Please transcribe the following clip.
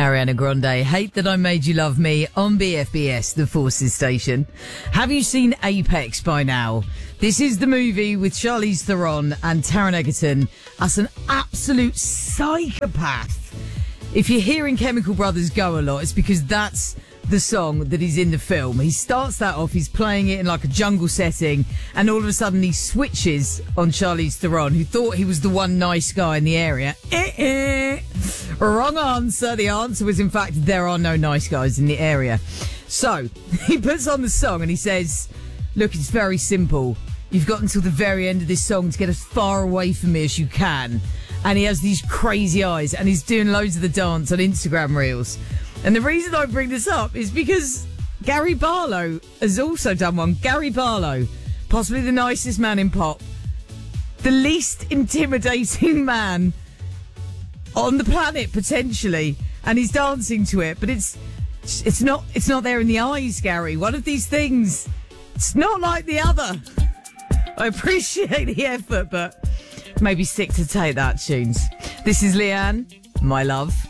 Ariana Grande, Hate That I Made You Love Me on BFBS, the Forces station. Have you seen Apex by now? This is the movie with Charlize Theron and Taron Egerton as an absolute psychopath. If you're hearing Chemical Brothers go a lot, it's because that's the song that is in the film. He starts that off, he's playing it in like a jungle setting, and all of a sudden he switches on Charlize Theron, who thought he was the one nice guy in the area. Wrong answer. The answer was, in fact, there are no nice guys in the area. So, he puts on the song and he says, look, it's very simple. You've got until the very end of this song to get as far away from me as you can. And he has these crazy eyes and he's doing loads of the dance on Instagram Reels. And the reason I bring this up is because Gary Barlow has also done one. Gary Barlow, possibly the nicest man in pop, the least intimidating man on the planet, potentially, and he's dancing to it, but it's not there in the eyes, Gary. One of these things, it's not like the other. I appreciate the effort, but maybe stick to Take That tunes. This is Leanne, my love.